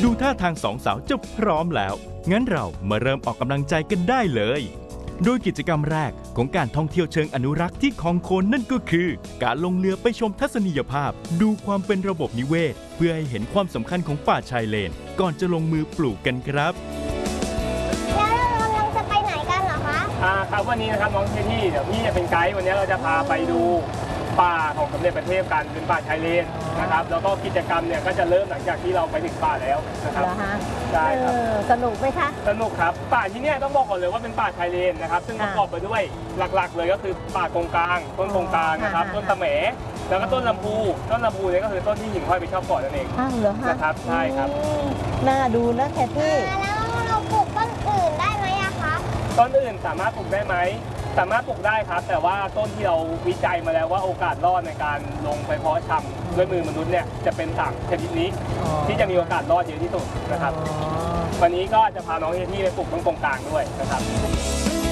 ดูท่าทางสองสาวจะพร้อมแล้ว งั้นเรามาเริ่มออกกำลังใจกันได้เลย โดยกิจกรรมแรกของการท่องเที่ยวเชิงอนุรักษ์ที่คลองโคนนั่นก็คือ การลงเรือไปชมทัศนียภาพ ดูความเป็นระบบนิเวศ เพื่อให้เห็นความสำคัญของป่าชายเลน ก่อนจะลงมือปลูกกันครับแล้วเรากำลังจะไปไหนกันเหรอคะครับวันนี้นะครับน้องที่เดี๋ยวพี่จะเป็นไกด์วันนี้เราจะพาไปดูป่าของสมเด็จพระเทพกันเป็นป่าชายเลนนะครับแล้วก็กิจกรรมเนี่ยก็จะเริ่มหลังจากที่เราไปถึงป่าแล้วนะครับใช่ครับสนุกไหมคะสนุกครับป่าที่นี่ต้องบอกก่อนเลยว่าเป็นป่าชายเลนนะครับซึ่งประกอบไปด้วยหลักๆเลยก็คือป่ากงกลางต้นกงกลางนะครับต้นตะแหมแล้วก็ต้นลำพูเนี่ยก็คือต้นที่หิ่งห้อยไปชอบเกาะนั่นเองเหรอฮะนะครับใช่ครับน่าดูนะแคทตี้แล้วเราปลูกต้นอื่นได้ไหมอะคะต้นอื่นสามารถปลูกได้ไหมสามารถปลูกได้ครับแต่ว่าต้นที่เราวิจัยมาแล้วว่าโอกาสรอดในการลงไปเพาะชำด้วยมือมนุษย์เนี่ยจะเป็น3ชนิดนี้ที่จะมีโอกาสรอดเยอะที่สุดนะครับวันนี้ก็จะพาน้องที่ไปปลูกต้นกงกลางด้วยนะครับ